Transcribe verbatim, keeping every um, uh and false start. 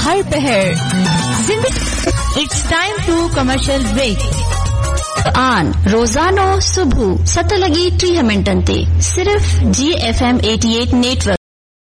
हर पहर it's time to commercial break आन रोजानो सुबह सत लगी टीह मिनटन ते सिर्फ जी एफ एम अठासी नेटवर्क